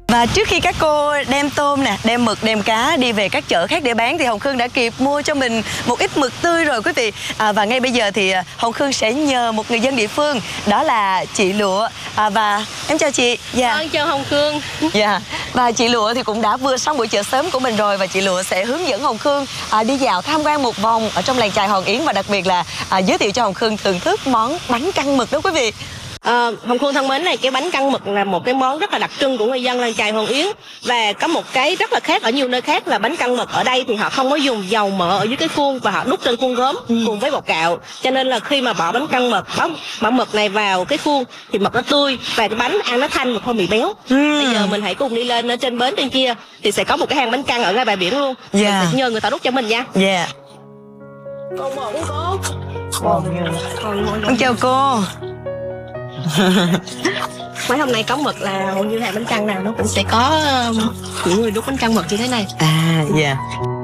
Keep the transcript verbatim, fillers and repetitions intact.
Và trước khi các cô đem tôm nè, đem mực, đem cá đi về các chợ khác để bán thì Hồng Khương đã kịp mua cho mình một ít mực tươi rồi quý vị. À, và ngay bây giờ thì Hồng Khương sẽ nhờ một người dân địa phương, đó là chị Lụa. À, và em chào chị. Dạ. Vâng, chào Hồng Khương. Dạ. Và chị Lụa thì cũng đã vừa xong buổi chợ sớm của mình rồi, và chị Lụa sẽ hướng dẫn Hồng Khương à, đi dạo tham quan một vòng ở trong làng chài Hòn Yến, và đặc biệt là à, giới thiệu cho Hồng Khương thưởng thức món bánh căn mực đó quý vị. À, Hồng Khương thân mến, này cái bánh căn mực là một cái món rất là đặc trưng của người dân làng chài Hòn Yến, và có một cái rất là khác ở nhiều nơi khác là bánh căn mực ở đây thì họ không có dùng dầu mỡ ở dưới cái khuôn, và họ đút trên khuôn gốm ừ. cùng với bột gạo, cho nên là khi mà bỏ bánh căn mực, bỏ, bỏ mực này vào cái khuôn thì mực nó tươi và cái bánh ăn nó thanh và không bị béo. ừ. Bây giờ mình hãy cùng đi lên ở trên bến trên kia thì sẽ có một cái hàng bánh căn ở ngay bãi biển luôn. yeah. Mình sẽ nhờ người ta đút cho mình nha. Dạ. Con một cô. Con chào cô. Mấy hôm nay có mực là hầu như hàng bánh căn nào nó cũng sẽ có những người đút bánh căn mực như thế này. À, dạ. Yeah.